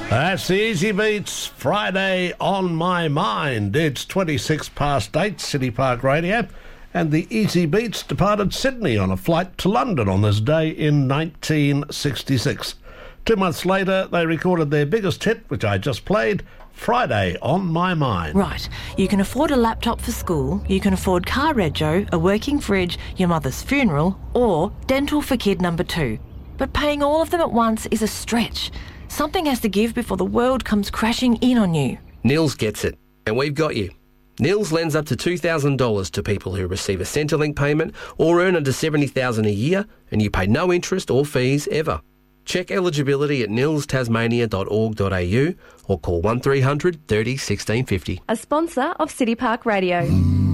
That's the Easy Beats Friday on my mind. It's 26 past 8, City Park Radio, and the Easy Beats departed Sydney on a flight to London on this day in 1966. 2 months later, they recorded their biggest hit, which I just played, Friday on my mind. Right. You can afford a laptop for school, you can afford car rego, a working fridge, your mother's funeral, or dental for kid number 2. But paying all of them at once is a stretch. Something has to give before the world comes crashing in on you. Nils gets it, and we've got you. Nils lends up to $2,000 to people who receive a Centrelink payment or earn under $70,000 a year, and you pay no interest or fees ever. Check eligibility at nilstasmania.org.au or call 1300 30 1650. A sponsor of City Park Radio.